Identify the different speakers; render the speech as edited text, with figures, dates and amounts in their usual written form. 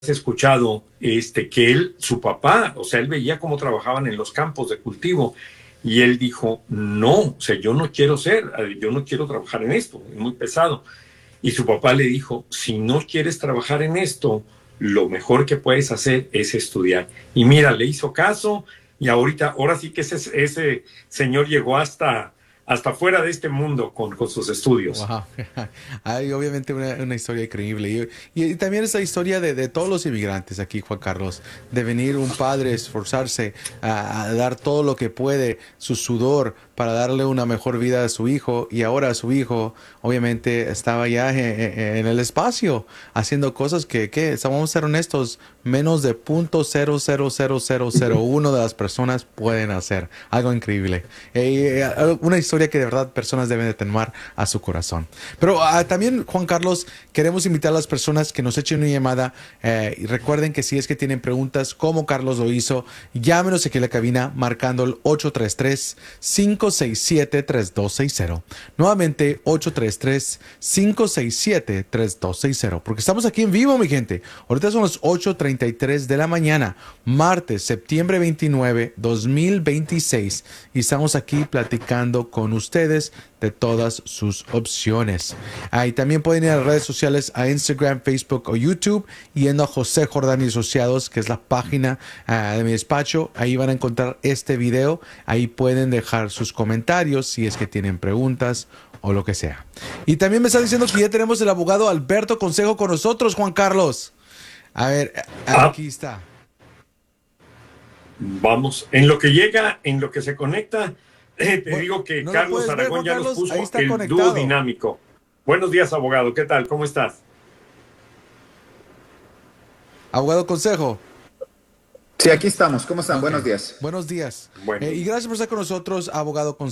Speaker 1: escuchado que su papá, o sea, él veía cómo trabajaban en los campos de cultivo y él dijo, no, o sea, yo no quiero trabajar en esto, es muy pesado. Y su papá le dijo, si no quieres trabajar en esto, lo mejor que puedes hacer es estudiar. Y mira, le hizo caso y ahora sí que ese señor llegó hasta fuera de este mundo con sus estudios.
Speaker 2: Wow. Hay obviamente una historia increíble. Y también esa historia de todos los inmigrantes aquí, Juan Carlos, de venir un padre, esforzarse a dar todo lo que puede, su sudor, para darle una mejor vida a su hijo. Y ahora su hijo, obviamente, estaba ya en el espacio, haciendo cosas vamos a ser honestos, menos de 0.000001 de las personas pueden hacer. Algo increíble. Una historia que de verdad personas deben de tener a su corazón. Pero también, Juan Carlos, queremos invitar a las personas que nos echen una llamada y recuerden que si es que tienen preguntas, como Carlos lo hizo, llámenos aquí a la cabina marcando el 833-567-3260. Nuevamente, 833-567-3260. Porque estamos aquí en vivo, mi gente. Ahorita son las 8:33 de la mañana, martes, septiembre 29, 2026. Y estamos aquí platicando con ustedes de todas sus opciones. Ahí también pueden ir a las redes sociales, a Instagram, Facebook o YouTube, yendo a José Jordán y Asociados, que es la página de mi despacho. Ahí van a encontrar este video. Ahí pueden dejar sus comentarios si es que tienen preguntas o lo que sea. Y también me está diciendo que ya tenemos el abogado Alberto Consejo con nosotros, Juan Carlos. A ver, aquí está.
Speaker 1: Vamos, en lo que llega, en lo que se conecta, te digo que
Speaker 2: ¿No lo
Speaker 1: Carlos
Speaker 2: puedes ver,
Speaker 1: Aragón
Speaker 2: Juan
Speaker 1: ya nos
Speaker 2: Carlos? Ahí
Speaker 1: puso
Speaker 2: está
Speaker 1: el dúo
Speaker 2: conectado.
Speaker 1: dinámico. Buenos días, abogado. ¿Qué tal? ¿Cómo estás?
Speaker 2: Abogado Consejo.
Speaker 3: Sí, aquí estamos. ¿Cómo están?
Speaker 2: Ok.
Speaker 3: Buenos días.
Speaker 2: Buenos días.
Speaker 1: Bueno.
Speaker 2: Y gracias por estar con nosotros, abogado Consejo.